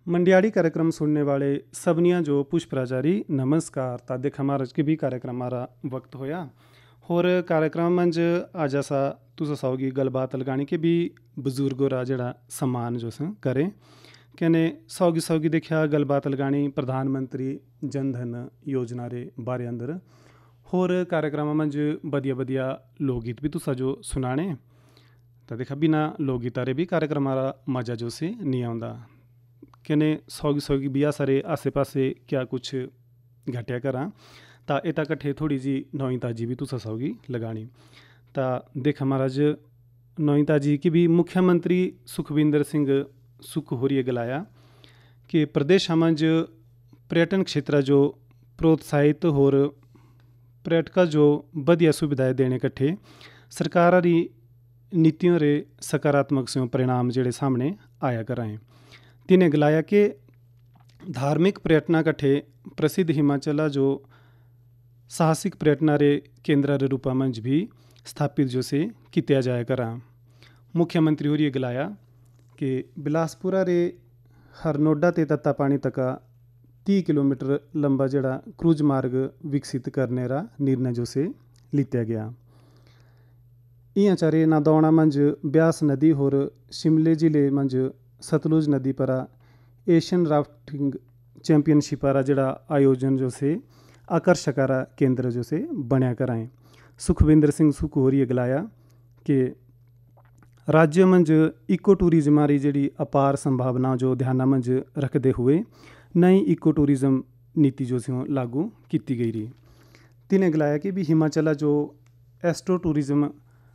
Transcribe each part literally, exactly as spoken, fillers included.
मंडियाड़ी कार्यक्रम सुनने वाले सबनिया जो पुष्पराचारी नमस्कार। ता देखा महाराज के भी कार्यक्रम हमारा वक्त होया होर कार्यक्रम मंज आज असा तुस सौगी गलबात लगाने के भी बुजुर्गों रा जड़ा सम्मान जो स करें कहने सौगी सौगी देखा गलबात लगानी प्रधानमंत्री जन धन योजना रे बारे अंदर होर कार्यक्रम मंज बदिया बदिया लोकगीत भी तुसा जो सुनाने। तो देखा बिना लोकगीता रे भी कार्यक्रम हमारा मजा जो से नहीं आंदा कहने सौगी सौगी बिया सारे आसे पासे क्या कुछ घटिया करा ता इता कट्ठे थोड़ी जी नौई ताजी भी तुसा सौगी लगानी। ता देखा महाराज नौई ताजी की भी मुख्यमंत्री सुखविंदर सिंह सुख होरिए गलाया कि प्रदेश मंज पर्यटन क्षेत्र जो प्रोत्साहित होर पर्यटक जो बढ़िया सुविधाएं देने कट्ठे सरकार री नीतियों रे सकारात्मक से परिणाम जेड़े सामने आया कराएं। तिने गलाया कि धार्मिक पर्यटना कट्ठे प्रसिद्ध हिमाचल जो साहसिक पर्यटना रे केंद्र रे रूपा मंज भी स्थापित जो से किया जाया करा। मुख्यमंत्री होरिए गलाया कि बिलासपुरा रे हरनोडा ते तत्ता पानी तका तीस किलोमीटर लंबा जड़ा क्रूज मार्ग विकसित करने रा निर्णय जो से लिया गया। इं चारे नादौणा मंज ब्यास नदी होर शिमले जिले मंज सतलुज नदी पर एशियन राफ्टिंग चैंपियनशिप रा जड़ा आयोजन जो से आकर्षक रा केंद्र जो से बनया कराएं। सुखविंदर सिंह सुख होरिए गलाया कि राज्य मंज इको टूरिज्म री जड़ी अपार संभावना जो ध्यान मंज रखते हुए नई इको टूरिज्म नीति जो से लागू की गई रही। तिने गलाया कि भी हिमाचल जो एस्ट्रो टूरिज्म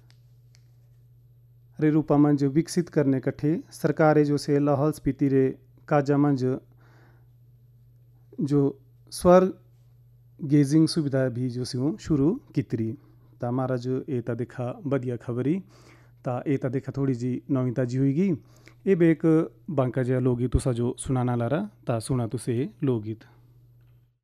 रे रूपा मंज विकसित करने कट्ठे सरकारें जो से लाहौल स्पीति रे काजा मंज जो स्वर गेजिंग सुविधा भी जो से शुरू की रही। ता हमारा जो ए ता देखा बढ़िया खबरी ता ए ता देखा थोड़ी जी नवीनता जी हुईगी। ए बेक बांका जया लोकगीत तुसा जो सुनाना लारा ता सुना तुसे लोकगीत।